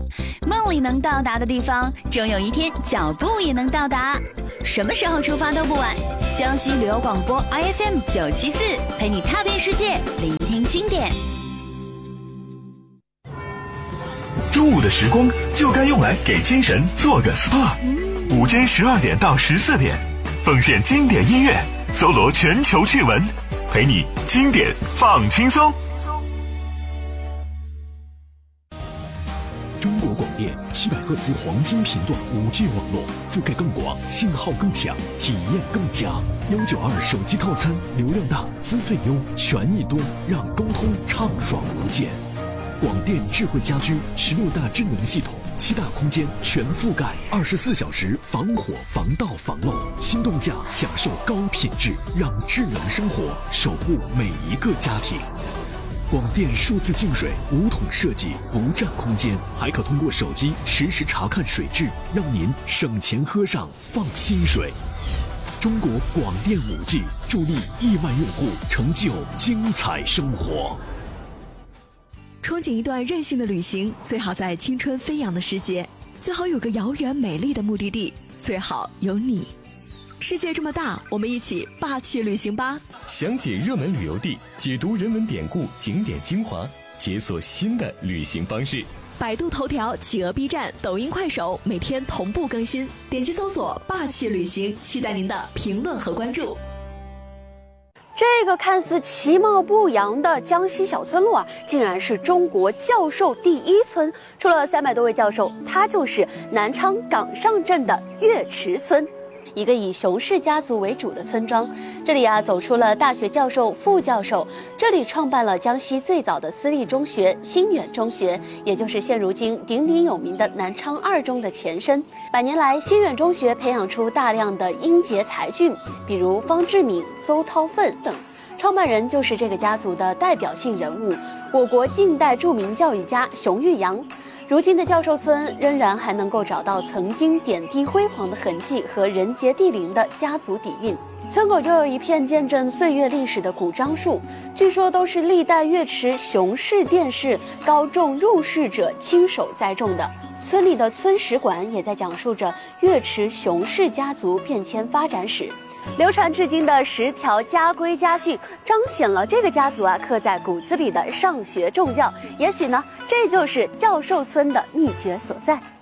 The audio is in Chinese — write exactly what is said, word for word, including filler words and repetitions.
梦里能到达的地方，终有一天脚步也能到达。什么时候出发都不晚。江西旅游广播 I F M 九七四，陪你踏遍世界，聆听经典。 中午的时光就该用来给精神做个 S P A。午间十二点到十四点，奉献经典音乐，搜罗全球趣闻，陪你经典放轻松。 中国广电七百赫兹黄金频段 五 G 网络，覆盖更广，信号更强，体验更佳。幺九二手机套餐，流量大，资费优，权益多，让沟通畅爽无间。广电智慧家居十六大智能系统，七大空间全覆盖，二十四小时防火、防盗、防漏。心动价享受高品质，让智能生活守护每一个家庭。广电数字净水无桶设计，不占空间，还可通过手机实时查看水质，让您省钱喝上放心水。中国广电 五 G 助力亿万用户成就精彩生活。 憧憬一段任性的旅行，最好在青春飞扬的时节，最好有个遥远美丽的目的地，最好有你。世界这么大，我们一起霸气旅行吧！ 详解热门旅游地，解读人文典故、景点精华，解锁新的旅行方式。 百度头条、企鹅 B 站、抖音、快手每天同步更新，点击搜索“霸气旅行”，期待您的评论和关注。 这个看似其貌不扬的江西小村落啊，竟然是中国教授第一村。除了三百多位教授，它就是南昌岗上镇的岳池村，一个以熊氏家族为主的村庄。这里啊，走出了大学教授、副教授。这里创办了江西最早的私立中学新远中学，也就是现如今鼎鼎有名的南昌二中的前身。百年来，新远中学培养出大量的英杰才俊，比如方志敏、邹韬奋等。创办人就是这个家族的代表性人物，我国近代著名教育家熊玉阳。如今的教授村仍然还能够找到曾经点滴辉煌的痕迹和人杰地灵的家族底蕴。村口就有一片见证岁月历史的古樟树，据说都是历代岳池熊氏殿试高中入仕者亲手栽种的。村里的村史馆也在讲述着岳池熊氏家族变迁发展史。流传至今的十条家规家训，彰显了这个家族啊刻在骨子里的上学重教。也许呢，这就是教授村的秘诀所在。